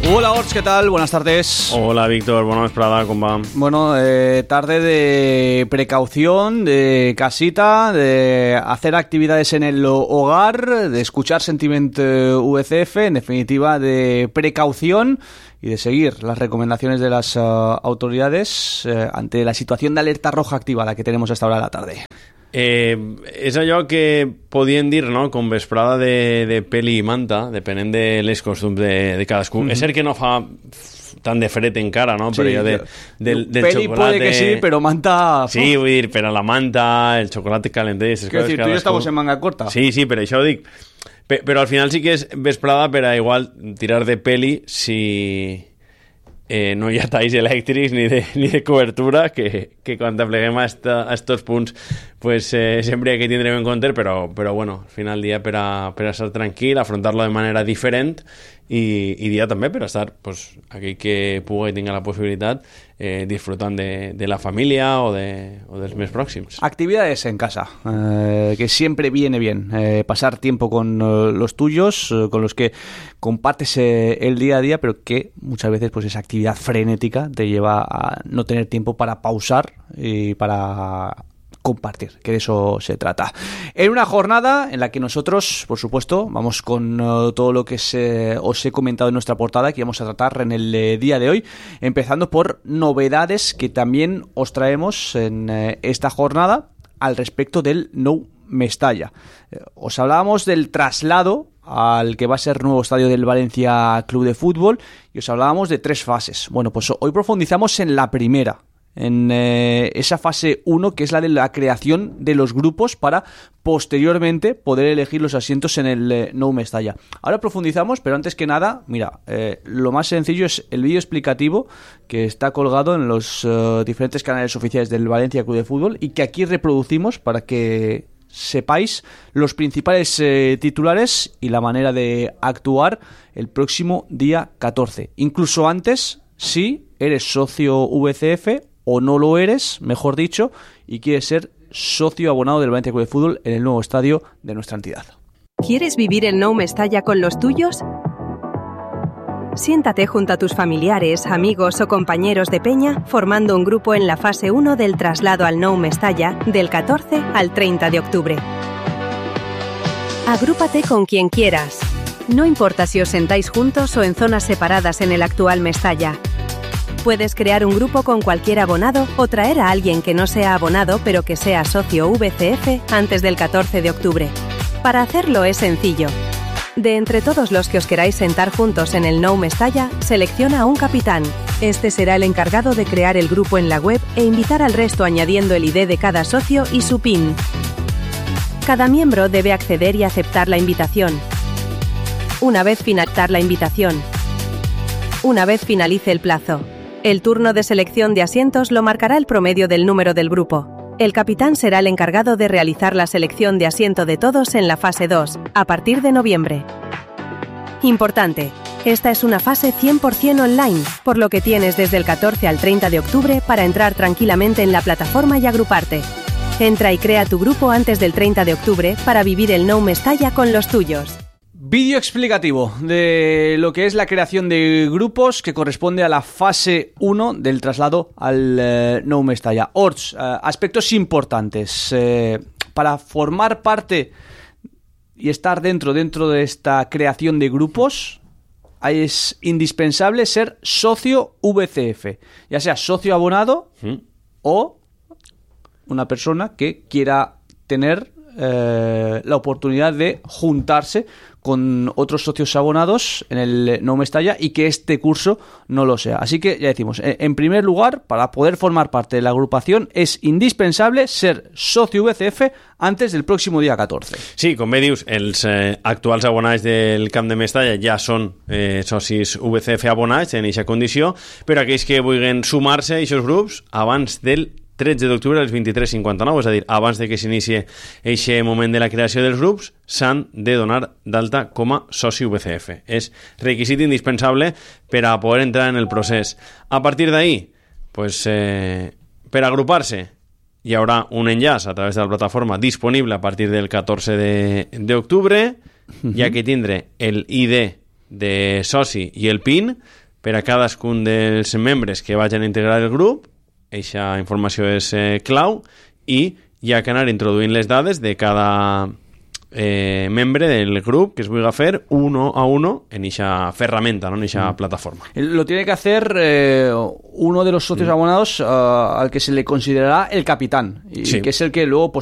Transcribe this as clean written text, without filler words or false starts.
Hola Ors, ¿qué tal? Buenas tardes. Hola Víctor, bona vesprada, com va? Bueno, tarde de precaución, de casita, de hacer actividades en el hogar, de escuchar Sentiment VCF, en definitiva de precaución y de seguir las recomendaciones de las autoridades ante la situación de alerta roja activada que tenemos a esta hora de la tarde. És allò que podien dir, no?, com vesprada de peli i manta, depenent de les costums de cadascú. És cert que no fa tant de fred encara, no? Sí, Però allò del peli xocolate... puede que sí, pero manta... Sí, vull dir, per a la manta, el xocolate calentet... Quiero decir, tú y yo estamos en manga corta. Sí, per això ho dic. Però al final sí que és vesprada per a igual tirar de peli si... no hi ha talls elèctrics ni de cobertura, que quan apleguem a estos punts pues, sempre hi ha que tindrem en compte, però bueno, al final dia per a estar tranquil, afrontar-lo de manera diferent i dia també per a estar pues, aquell que pugui tenir la possibilitat disfrutant de la família o dels més pròxims. Actividades en casa, que siempre viene bien pasar tiempo con los tuyos, con los que compartes el día a día, pero que muchas veces pues esa actividad frenética te lleva a no tener tiempo para pausar y para compartir, que de eso se trata. En una jornada en la que nosotros, por supuesto, vamos con todo lo que os he comentado en nuestra portada, que vamos a tratar en el día de hoy, empezando por novedades que también os traemos en esta jornada al respecto del Nou Mestalla. Os hablábamos del traslado al que va a ser nuevo estadio del Valencia Club de Fútbol y os hablábamos de 3 fases. Bueno, pues hoy profundizamos en la primera, en esa fase 1, que es la de la creación de los grupos para posteriormente poder elegir los asientos en el Nou Mestalla. Ahora profundizamos, pero antes que nada, mira, lo más sencillo es el vídeo explicativo que está colgado en los diferentes canales oficiales del Valencia Club de Fútbol y que aquí reproducimos para que sepáis los principales titulares y la manera de actuar el próximo día 14. Incluso antes, si eres socio VCF o no lo eres, mejor dicho, y quieres ser socio abonado del Valencia Club de Fútbol en el nuevo estadio de nuestra entidad. ¿Quieres vivir el Nou Mestalla con los tuyos? Siéntate junto a tus familiares, amigos o compañeros de peña formando un grupo en la fase 1 del traslado al Nou Mestalla del 14 al 30 de octubre. Agrúpate con quien quieras. No importa si os sentáis juntos o en zonas separadas en el actual Mestalla. Puedes crear un grupo con cualquier abonado o traer a alguien que no sea abonado pero que sea socio VCF antes del 14 de octubre. Para hacerlo es sencillo. De entre todos los que os queráis sentar juntos en el Nou Mestalla, selecciona a un capitán. Este será el encargado de crear el grupo en la web e invitar al resto añadiendo el ID de cada socio y su PIN. Cada miembro debe acceder y aceptar la invitación. Una vez finalice el plazo, el turno de selección de asientos lo marcará el promedio del número del grupo. El capitán será el encargado de realizar la selección de asiento de todos en la fase 2, a partir de noviembre. Importante, esta es una fase 100% online, por lo que tienes desde el 14 al 30 de octubre para entrar tranquilamente en la plataforma y agruparte. Entra y crea tu grupo antes del 30 de octubre para vivir el Nou Mestalla con los tuyos. Vídeo explicativo de lo que es la creación de grupos que corresponde a la fase 1 del traslado al Nou Mestalla. Orts, aspectos importantes. Para formar parte y estar dentro de esta creación de grupos, es indispensable ser socio VCF, ya sea socio abonado o una persona que quiera tener la oportunidad de juntarse con otros socios abonados en el Nou Mestalla y que este curso no lo sea. Así que ya decimos, en primer lugar, para poder formar parte de la agrupación es indispensable ser socio VCF antes del próximo día 14. Sí, com bé dius, els actuals abonats del Camp de Mestalla ja són socis VCF abonats en aquesta condició, però aquells que vulguin sumar-se a aquests grups abans del 13 d'octubre als 23:59, és a dir, abans de que s'inici aquest moment de la creació dels grups, s'han de donar d'alta com a soci VCF. És requisit indispensable per a poder entrar en el procés. A partir d'ahí, pues, per agrupar-se, hi haurà un enllaç a través de la plataforma disponible a partir del 14 d'octubre, hi ha que tindre el ID de soci i el PIN per a cadascun dels membres que vagin a integrar el grup. Eixa informació és clau i hi ha que anar introduint les dades de cada membre del grup que es vulgui fer uno a uno en esa herramienta, ¿no? En esa plataforma. Lo tiene que hacer uno de los socios abonados al que se le considerará el capitán y que es el que luego